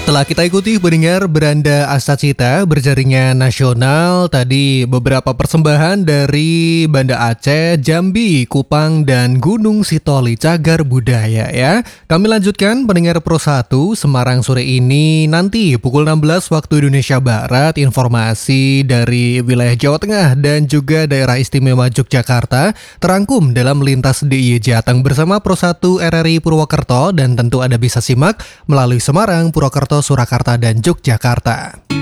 Telah kita ikuti pendengar beranda Astacita berjaringan nasional. Tadi beberapa persembahan dari Banda Aceh, Jambi, Kupang, dan Gunung Sitoli Cagar Budaya ya. Kami lanjutkan pendengar Pro 1 Semarang sore ini. Nanti pukul 16 waktu Indonesia Barat, informasi dari wilayah Jawa Tengah dan juga daerah istimewa Yogyakarta terangkum dalam Lintas DIY Jateng bersama Pro 1 RRI Purwokerto, dan tentu Anda bisa simak melalui Semarang, Purwokerto, Surakarta, dan Yogyakarta.